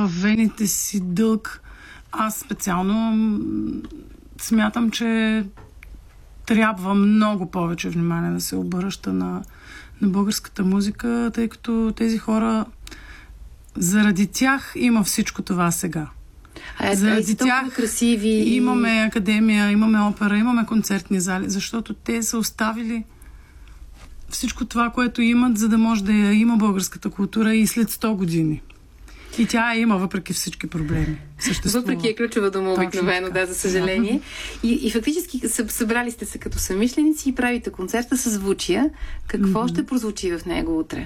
във вените си дълг. Аз специално смятам, че трябва много повече внимание да се обръща на българската музика, тъй като тези хора, заради тях има всичко това сега. Заради тях красиви. Имаме академия, имаме опера, имаме концертни зали, защото те са оставили всичко това, което имат, за да може да я има българската култура и след 100 години. И тя има, въпреки всички проблеми. Въпреки е ключова дума обикновено, да, за съжаление. И фактически събрали сте се като съмишленици и правите концерта със звучия. Какво ще прозвучи в него утре?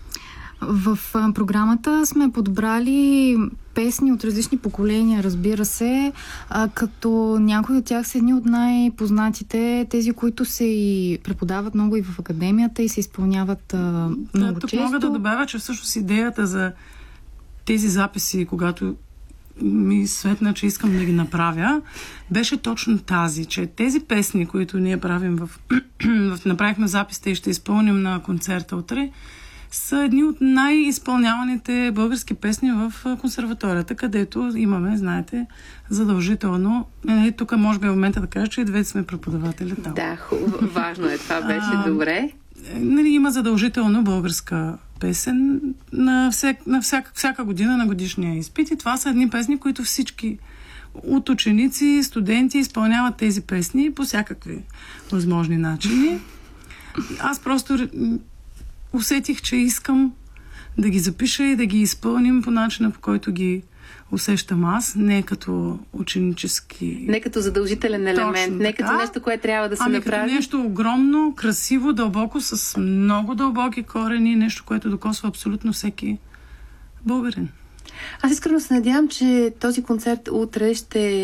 В програмата сме подбрали песни от различни поколения, разбира се, като някои от тях са едни от най-познатите, тези, които се и преподават много и в академията и се изпълняват много тук често. Мога да добавя, че всъщност идеята за тези записи, когато ми светна, че искам да ги направя, беше точно тази, че тези песни, които ние правим направихме записите и ще изпълним на концерта утре, са едни от най-изпълняваните български песни в консерваторията, където имаме, знаете, задължително. Тук може би е момента да кажа, че и двете сме преподаватели там. Да, важно е. Това беше добре. Има задължително българска песен на всяка година на годишния изпит и това са едни песни, които всички от ученици, студенти изпълняват тези песни по всякакви възможни начини. Аз просто усетих, че искам да ги запиша и да ги изпълним по начина, по който ги усещам аз, не като ученически... Не като задължителен елемент, не като нещо, което трябва да се направи. Като нещо огромно, красиво, дълбоко, с много дълбоки корени, нещо, което докосва абсолютно всеки българин. Аз искрено се надявам, че този концерт утре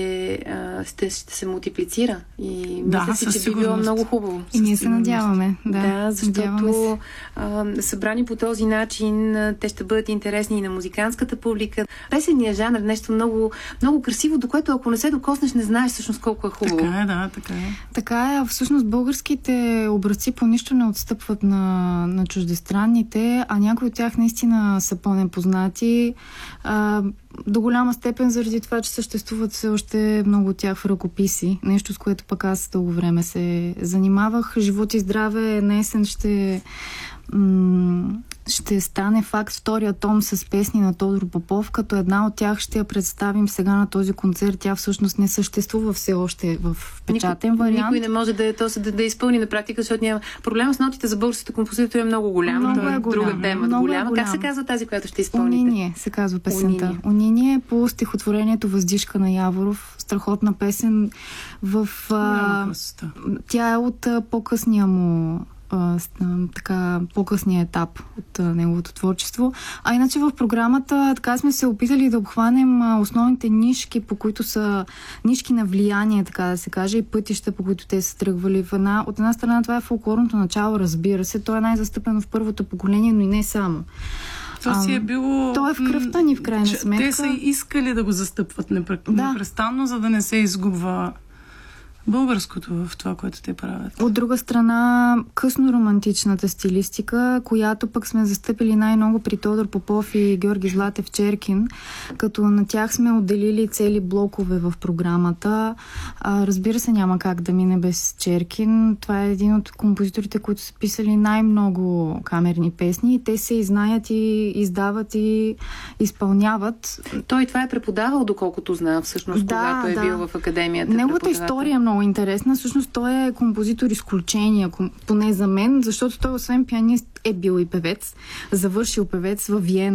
ще се мултиплицира. И мисля си, че би било много хубаво. И ние се надяваме. Да, защото събрани по този начин, те ще бъдат интересни и на музикантската публика. Песенният жанр е нещо много, много красиво, до което ако не се докоснеш, не знаеш всъщност колко е хубаво. Така е, да, така е. Така е, всъщност българските образци по нищо не отстъпват на чуждестранните, а някои от тях наистина са по-непознати. До голяма степен заради това, че съществуват все още много от тях в ръкописи. Нещо, с което пък аз дълго време се занимавах. Живот и здраве на есен ще стане факт втория том с песни на Тодор Попов, като една от тях ще я представим сега на този концерт. Тя всъщност не съществува все още в печатен вариант. Никой не може да изпълни на практика, защото няма. Проблема с нотите за българските композитори е много голям. Много е друга тема. Голяма. Как се казва тази, която ще изпълните? Униние се казва песента. Униние по стихотворението Въздишка на Яворов. Страхотна песен. Тя е от по-късния му по-късния етап от неговото творчество. А иначе в програмата така сме се опитали да обхванем основните нишки, по които са нишки на влияние, така да се каже, и пътища, по които те са тръгвали. От една страна това е фолклорното начало, разбира се. То е най-застъпено в първото поколение, но и не само. Това си е било... То е в кръвта ни, в крайна сметка. Те са искали да го застъпват непрестанно, за да не се изгубва българското в това, което те правят. От друга страна, късно романтичната стилистика, която пък сме застъпили най-много при Тодор Попов и Георги Златев Черкин, като на тях сме отделили цели блокове в програмата. Разбира се, няма как да мине без Черкин. Това е един от композиторите, които са писали най-много камерни песни и те се и знаят и издават и изпълняват. Той това е преподавал, доколкото знам всъщност, когато е бил в академията. Неговата история е много интересна. Всъщност той е композитор изключение, поне за мен, защото той освен пианист е бил и певец. Завършил певец във Виена.